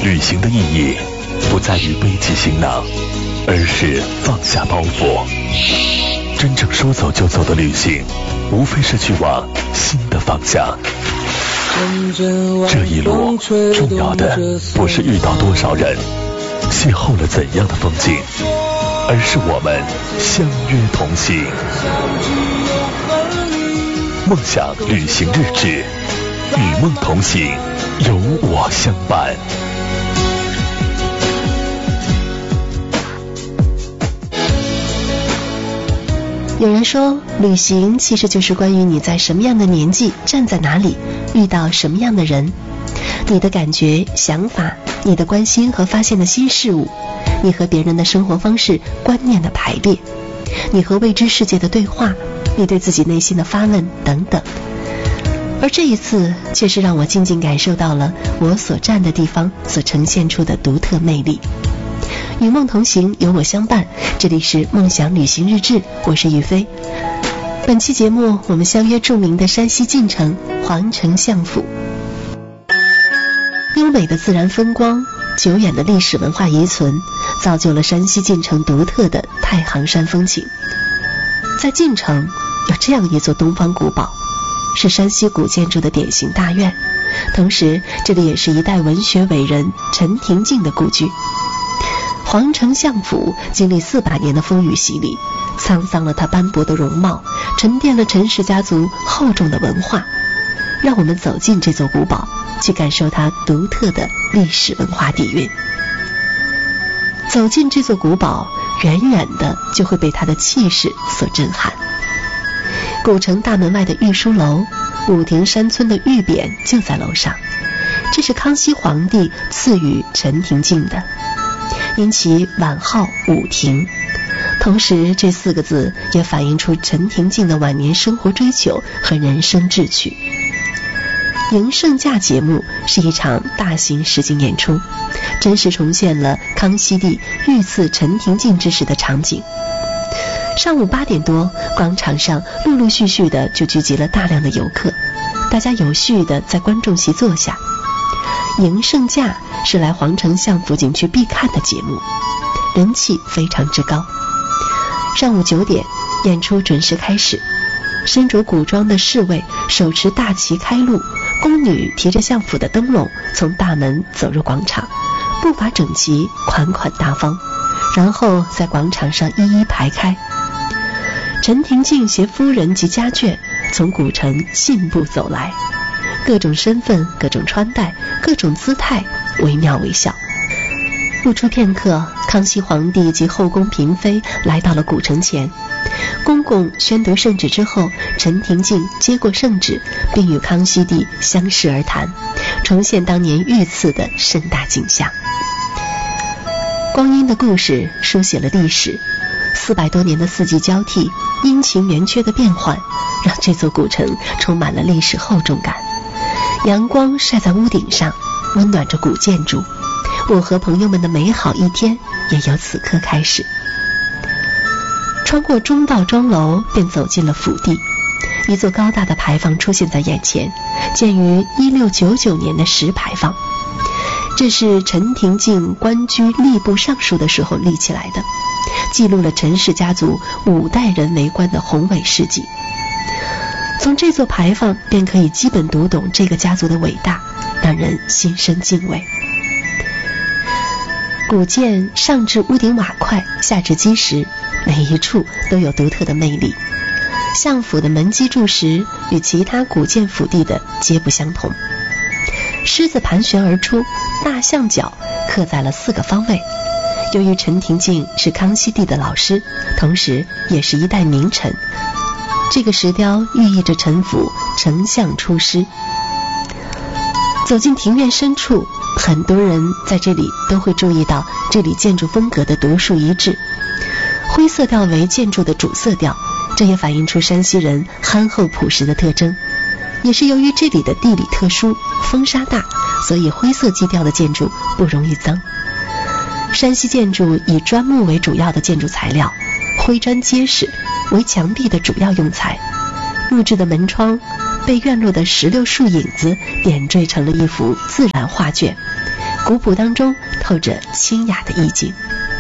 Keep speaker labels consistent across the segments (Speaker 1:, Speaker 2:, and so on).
Speaker 1: 旅行的意义不在于背起行囊，而是放下包袱。真正说走就走的旅行，无非是去往新的方向。这一路重要的不是遇到多少人，邂逅了怎样的风景，而是我们相约同行。梦想旅行日志，与梦同行，有我相伴。
Speaker 2: 有人说，旅行其实就是关于你在什么样的年纪，站在哪里，遇到什么样的人，你的感觉、想法，你的关心和发现的新事物，你和别人的生活方式、观念的排列，你和未知世界的对话，你对自己内心的发问等等。而这一次却是让我静静感受到了我所站的地方所呈现出的独特魅力。与梦同行，有我相伴，这里是梦想旅行日志，我是雨飞。本期节目我们相约著名的山西晋城皇城相府。优美的自然风光，久远的历史文化遗存，造就了山西晋城独特的太行山风情。在晋城有这样一座东方古堡，是山西古建筑的典型大院，同时这里也是一代文学伟人陈廷敬的故居。皇城相府经历400年的风雨洗礼，沧桑了它斑驳的容貌，沉淀了陈氏家族厚重的文化。让我们走进这座古堡，去感受它独特的历史文化底蕴。走进这座古堡，远远的就会被它的气势所震撼。古城大门外的御书楼，武亭山村的御匾就在楼上，这是康熙皇帝赐予陈廷敬的，因其晚号武亭。同时这4个字也反映出陈廷敬的晚年生活追求和人生志趣。迎圣驾节目是一场大型实景演出，真实重现了康熙帝御赐陈廷敬之时的场景。上午8点多，广场上陆陆续续的就聚集了大量的游客，大家有序的在观众席坐下。迎圣驾是来皇城相府景区必看的节目，人气非常之高。上午9点，演出准时开始，身着古装的侍卫手持大旗开路，宫女提着相府的灯笼从大门走入广场，步伐整齐，款款大方，然后在广场上一一排开。陈廷敬携夫人及家眷从古城信步走来，各种身份，各种穿戴，各种姿态，惟妙惟肖。不出片刻，康熙皇帝及后宫嫔妃来到了古城前。公公宣读圣旨之后，陈廷敬接过圣旨，并与康熙帝相视而谈，重现当年御赐的盛大景象。光阴的故事书写了历史，400多年的四季交替，阴晴圆缺的变换，让这座古城充满了历史厚重感。阳光晒在屋顶上，温暖着古建筑，我和朋友们的美好一天也由此刻开始。穿过中道庄楼，便走进了府邸。一座高大的牌坊出现在眼前，建于1699年的石牌坊，这是陈廷敬官居吏部尚书的时候立起来的，记录了陈氏家族5代人为官的宏伟事迹。从这座牌坊便可以基本读懂这个家族的伟大，让人心生敬畏。古建上至屋顶瓦块，下至基石，每一处都有独特的魅力。相府的门基柱石与其他古建府邸的皆不相同，狮子盘旋而出，大象角刻在了4个方位。由于陈廷敬是康熙帝的老师，同时也是一代名臣，这个石雕寓意着陈府丞相出师。走进庭院深处，很多人在这里都会注意到这里建筑风格的独树一帜，灰色调为建筑的主色调，这也反映出山西人憨厚朴实的特征。也是由于这里的地理特殊，风沙大，所以灰色基调的建筑不容易脏。山西建筑以砖木为主要的建筑材料，灰砖结实为墙壁的主要用材。木质的门窗被院落的石榴树影子点缀成了一幅自然画卷， 古朴当中透着清雅的意境。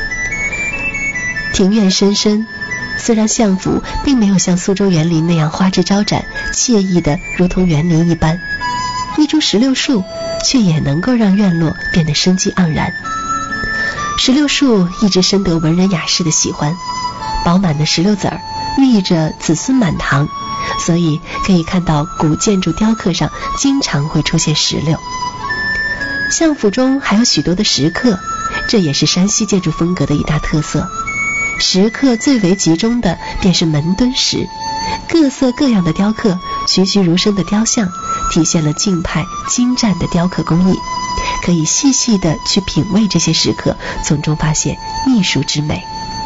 Speaker 2: 庭院深深，虽然相府并没有像苏州园林那样花枝招展，惬意的如同园林一般，一株石榴树却也能够让院落变得生机盎然。石榴树一直深得文人雅士的喜欢，饱满的石榴籽儿寓意着子孙满堂，所以可以看到古建筑雕刻上经常会出现石榴。相府中还有许多的石刻，这也是山西建筑风格的一大特色。石刻最为集中的便是门墩石，各色各样的雕刻，栩栩如生的雕像，体现了晋派精湛的雕刻工艺，可以细细地去品味这些石刻，从中发现艺术之美。